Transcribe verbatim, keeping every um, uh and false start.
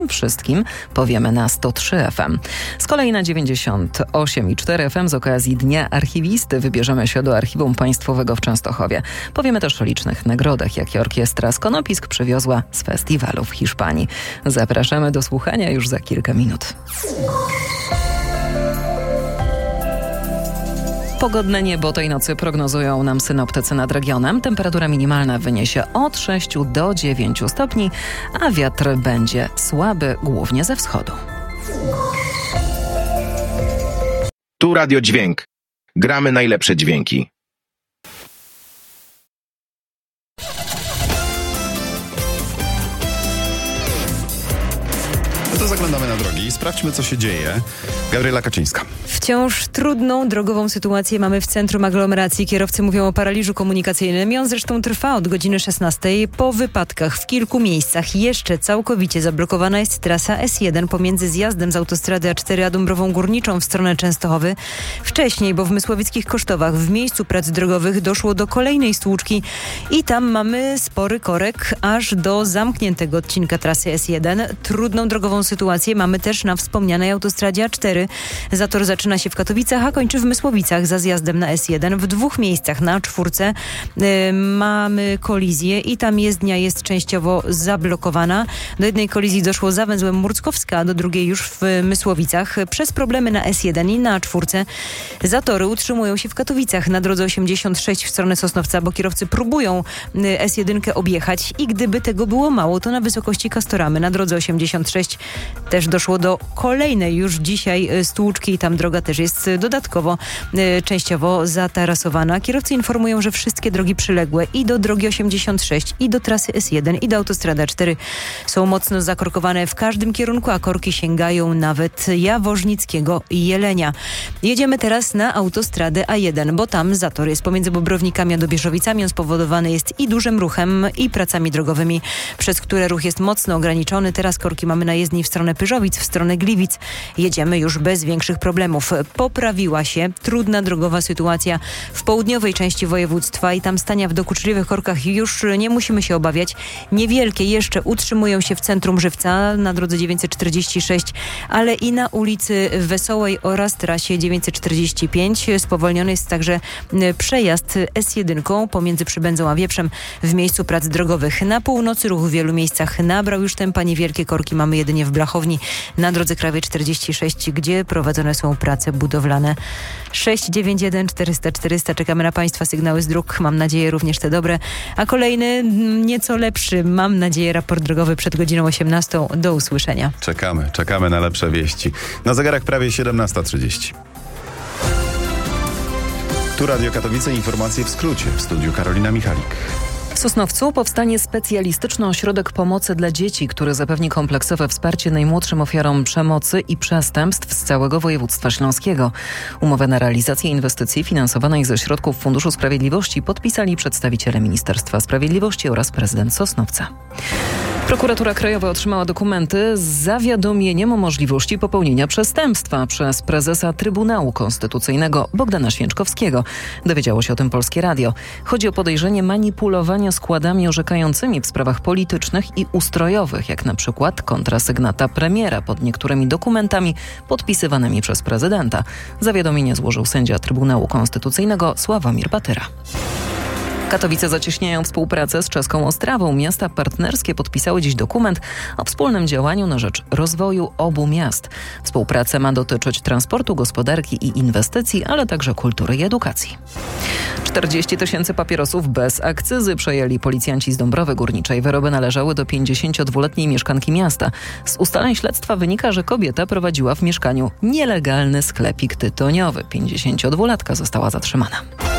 Wszystkim powiemy na sto trzy F M. Z kolei na dziewięćdziesiąt osiem i cztery F M z okazji Dnia Archiwisty wybierzemy się do Archiwum Państwowego w Częstochowie. Powiemy też o licznych nagrodach, jakie orkiestra z Konopisk przywiozła z festiwalu w Hiszpanii. Zapraszamy do słuchania już za kilka minut. Pogodne niebo tej nocy prognozują nam synoptycy nad regionem. Temperatura minimalna wyniesie od sześciu do dziewięciu stopni, a wiatr będzie słaby, głównie ze wschodu. Tu Radio Dźwięk. Gramy najlepsze dźwięki. To zaglądamy na drogi i sprawdźmy, co się dzieje. Gabriela Kaczyńska. Wciąż trudną drogową sytuację mamy w centrum aglomeracji. Kierowcy mówią o paraliżu komunikacyjnym i on zresztą trwa od godziny szesnastej. Po wypadkach w kilku miejscach jeszcze całkowicie zablokowana jest trasa S jeden pomiędzy zjazdem z autostrady A cztery a Dąbrową Górniczą w stronę Częstochowy. Wcześniej, bo w Mysłowickich Kosztowach w miejscu prac drogowych doszło do kolejnej stłuczki i tam mamy spory korek aż do zamkniętego odcinka trasy S jeden. Trudną drogową sytuację mamy też na wspomnianej autostradzie A cztery. Zator zaczyna się w Katowicach, a kończy w Mysłowicach za zjazdem na S jeden. W dwóch miejscach na czwórce yy, mamy kolizję i tam jezdnia jest częściowo zablokowana. Do jednej kolizji doszło za węzłem Murckowska, a do drugiej już w Mysłowicach. Przez problemy na S jeden i na czwórce zatory utrzymują się w Katowicach na drodze osiemdziesiąt sześć w stronę Sosnowca, bo kierowcy próbują S jeden objechać i gdyby tego było mało, to na wysokości Kastoramy na drodze osiemdziesiąt sześć też doszło do kolejnej już dzisiaj stłuczki i tam droga też jest dodatkowo y, częściowo zatarasowana. Kierowcy informują, że wszystkie drogi przyległe i do drogi osiemdziesiąt sześć, i do trasy S jeden, i do autostrady A cztery są mocno zakorkowane w każdym kierunku, a korki sięgają nawet Jaworznickiego i Jelenia. Jedziemy teraz na autostradę A jeden, bo tam zator jest pomiędzy Bobrownikami a Dobieszowicami. On spowodowany jest i dużym ruchem, i pracami drogowymi, przez które ruch jest mocno ograniczony. Teraz korki mamy na jezdni w stronę Pyrzowic, w stronę Gliwic. Jedziemy już bez większych problemów. Poprawiła się trudna drogowa sytuacja w południowej części województwa i tam stania w dokuczliwych korkach już nie musimy się obawiać. Niewielkie jeszcze utrzymują się w centrum Żywca na drodze dziewięćset czterdzieści sześć, ale i na ulicy Wesołej oraz trasie dziewięćset czterdzieści pięć. Spowolniony jest także przejazd S jeden pomiędzy Przybędzą a Wieprzem w miejscu prac drogowych. Na północy ruch w wielu miejscach nabrał już tempa. Niewielkie korki mamy jedynie w Blachowni na drodze krajowej czterdzieści sześć, gdzie prowadzone są prace budowlane. sześć dziewięć jeden czterysta czterysta. Czekamy na Państwa sygnały z dróg. Mam nadzieję również te dobre. A kolejny, nieco lepszy, mam nadzieję, raport drogowy przed godziną osiemnastą. Do usłyszenia. Czekamy, czekamy na lepsze wieści. Na zegarach prawie siedemnasta trzydzieści. Tu Radio Katowice, informacje w skrócie. W studiu Karolina Michalik. W Sosnowcu powstanie specjalistyczny ośrodek pomocy dla dzieci, który zapewni kompleksowe wsparcie najmłodszym ofiarom przemocy i przestępstw z całego województwa śląskiego. Umowę na realizację inwestycji finansowanej ze środków Funduszu Sprawiedliwości podpisali przedstawiciele Ministerstwa Sprawiedliwości oraz prezydent Sosnowca. Prokuratura Krajowa otrzymała dokumenty z zawiadomieniem o możliwości popełnienia przestępstwa przez prezesa Trybunału Konstytucyjnego Bogdana Święczkowskiego. Dowiedziało się o tym Polskie Radio. Chodzi o podejrzenie manipulowania składami orzekającymi w sprawach politycznych i ustrojowych, jak na przykład kontrasygnata premiera pod niektórymi dokumentami podpisywanymi przez prezydenta. Zawiadomienie złożył sędzia Trybunału Konstytucyjnego Sławomir Batyra. Katowice zacieśniają współpracę z czeską Ostrawą. Miasta partnerskie podpisały dziś dokument o wspólnym działaniu na rzecz rozwoju obu miast. Współpraca ma dotyczyć transportu, gospodarki i inwestycji, ale także kultury i edukacji. czterdzieści tysięcy papierosów bez akcyzy przejęli policjanci z Dąbrowy Górniczej. Wyroby należały do pięćdziesięciodwuletniej mieszkanki miasta. Z ustaleń śledztwa wynika, że kobieta prowadziła w mieszkaniu nielegalny sklepik tytoniowy. pięćdziesięciodwulatka została zatrzymana.